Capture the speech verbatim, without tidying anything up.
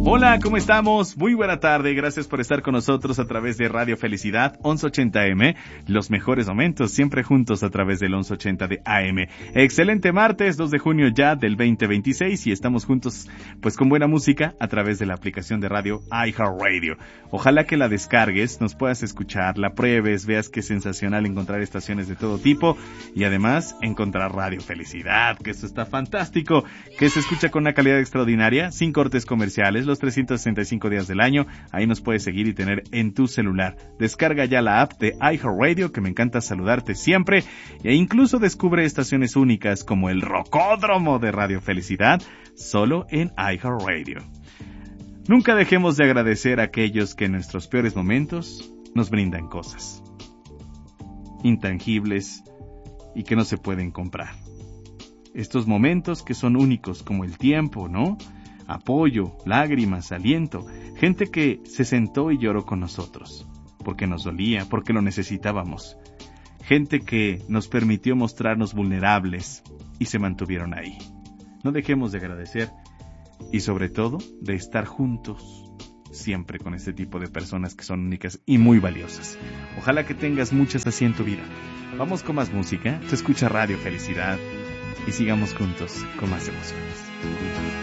Hola, ¿cómo estamos? Muy buena tarde, gracias por estar con nosotros a través de Radio Felicidad once ochenta A M, los mejores momentos siempre juntos a través del once ochenta de A M. Excelente martes, dos de junio ya del veinte veintiséis y estamos juntos pues con buena música a través de la aplicación de radio iHeartRadio. Ojalá que la descargues, nos puedas escuchar, la pruebes, veas qué sensacional encontrar estaciones de todo tipo y además encontrar Radio Felicidad, que eso está fantástico, que se escucha con una calidad extraordinaria, sin cortes comerciales, los trescientos sesenta y cinco días del año. Ahí nos puedes seguir y tener en tu celular. Descarga ya la app de iHeartRadio, que me encanta saludarte siempre, e incluso descubre estaciones únicas como el Rocódromo de Radio Felicidad, solo en iHeartRadio. Nunca dejemos de agradecer a aquellos que en nuestros peores momentos nos brindan cosas intangibles y que no se pueden comprar. Estos momentos que son únicos, como el tiempo, ¿no? Apoyo, lágrimas, aliento, gente que se sentó y lloró con nosotros, porque nos dolía, porque lo necesitábamos. Gente que nos permitió mostrarnos vulnerables y se mantuvieron ahí. No dejemos de agradecer y sobre todo de estar juntos siempre con este tipo de personas que son únicas y muy valiosas. Ojalá que tengas muchas así en tu vida. Vamos con más música, se escucha Radio Felicidad y sigamos juntos con más emociones.